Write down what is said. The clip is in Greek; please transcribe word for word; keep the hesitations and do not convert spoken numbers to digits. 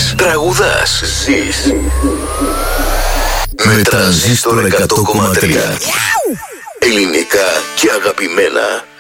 Ακούς, τραγουδάς, ζεις. Με Τρανζίστορ εκατό κόμμα τρία. Ελληνικά και αγαπημένα.